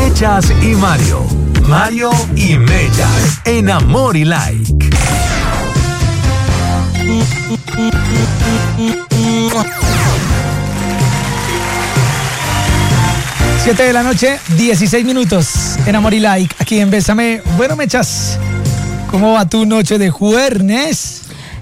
Mechas y Mario. Mario y Mechas en Amor y Like. Siete de la noche, 16 minutos en Amor y Like, aquí en Bésame. Bueno, Mechas, ¿cómo va tu noche de jueves?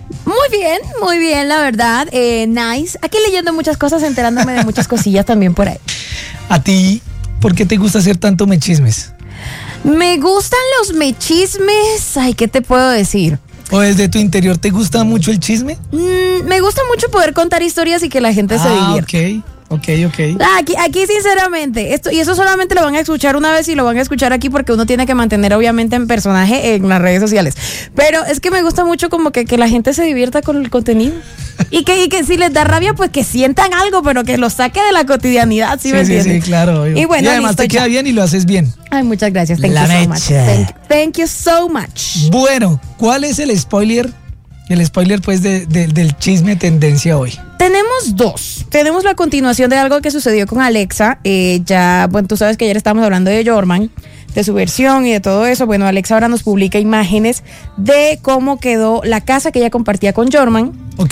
Muy bien, la verdad. Nice. Aquí leyendo muchas cosas, enterándome de muchas cosillas también por ahí. ¿A ti por qué te gusta hacer tanto mechismes? Me gustan los mechismes. Ay, ¿qué te puedo decir? ¿O desde tu interior te gusta mucho el chisme? Me gusta mucho poder contar historias y que la gente se divierta. Ok. Aquí sinceramente, y eso solamente lo van a escuchar una vez y lo van a escuchar aquí porque uno tiene que mantener obviamente en personaje en las redes sociales. Pero es que me gusta mucho como que la gente se divierta con el contenido. Y que si les da rabia, pues que sientan algo, pero que lo saque de la cotidianidad, ¿sí me entiendes? Sí, claro. Y bueno, además listo, te queda bien y lo haces bien. Ay, muchas gracias. Thank you so much. Thank you so much. Bueno, ¿cuál es el spoiler? El spoiler, pues, del chisme tendencia hoy. Tenemos dos. Tenemos la continuación de algo que sucedió con Alexa. Bueno, tú sabes que ayer estábamos hablando de Jorman, de su versión y de todo eso. Bueno, Alexa ahora nos publica imágenes de cómo quedó la casa que ella compartía con Jorman. Ok.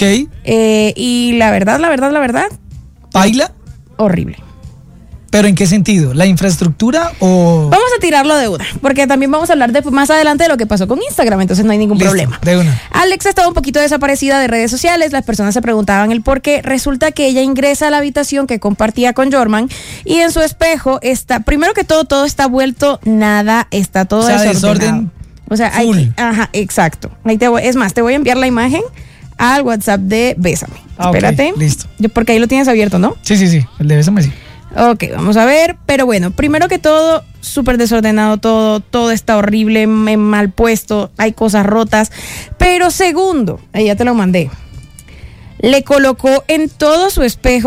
Y la verdad. ¿Baila? Horrible. ¿Pero en qué sentido? ¿La infraestructura o...? Vamos a tirarlo de una, porque también vamos a hablar más adelante de lo que pasó con Instagram, entonces no hay ningún problema. De una. Alexa estaba un poquito desaparecida de redes sociales, las personas se preguntaban el por qué. Resulta que ella ingresa a la habitación que compartía con Jorman y en su espejo está, primero que todo está vuelto nada, está todo desordenado. Desorden. O sea, ajá, exacto. Es más, te voy a enviar la imagen al WhatsApp de Bésame. Espérate. Okay, listo. Porque ahí lo tienes abierto, ¿no? Sí, el de Bésame sí. Ok, vamos a ver, pero bueno, primero que todo, súper desordenado todo está horrible, mal puesto, hay cosas rotas, pero segundo, ahí ya te lo mandé, le colocó en todo su espejo